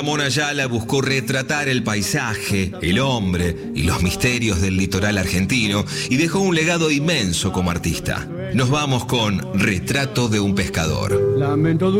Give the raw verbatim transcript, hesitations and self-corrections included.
Ramón Ayala buscó retratar el paisaje, el hombre y los misterios del litoral argentino y dejó un legado inmenso como artista. Nos vamos con Retrato de un pescador. Lamento